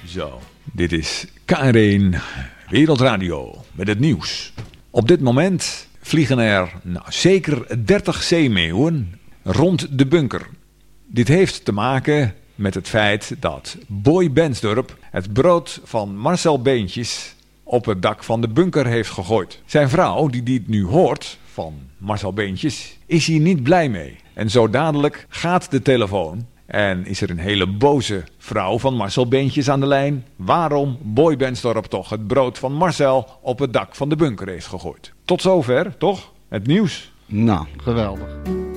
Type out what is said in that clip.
Zo, dit is KR1 Wereldradio met het nieuws. Op dit moment vliegen er zeker 30 zeemeeuwen rond de bunker. Dit heeft te maken met het feit dat Boy Bensdorp het brood van Marcel Beentjes op het dak van de bunker heeft gegooid. Zijn vrouw, die dit nu hoort van Marcel Beentjes, is hier niet blij mee. En zo dadelijk gaat de telefoon en is er een hele boze vrouw van Marcel Beentjes aan de lijn. Waarom Boy Bensdorp toch het brood van Marcel op het dak van de bunker heeft gegooid. Tot zover, toch? Het nieuws. Nou, geweldig.